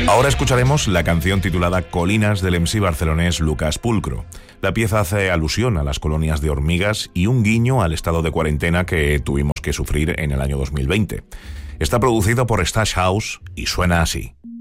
Ahora escucharemos la canción titulada Colinas del MC barcelonés Lucas Pulcro. La pieza hace alusión a las colonias de hormigas y un guiño al estado de cuarentena que tuvimos que sufrir en el año 2020. Está producido por Stash House y suena así.